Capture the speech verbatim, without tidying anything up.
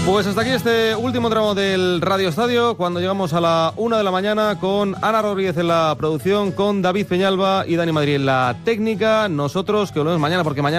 Pues hasta aquí este último tramo del Radio Estadio, cuando llegamos a la una de la mañana con Ana Rodríguez en la producción, con David Peñalba y Dani Madrid en la técnica. Nosotros que volvemos mañana porque mañana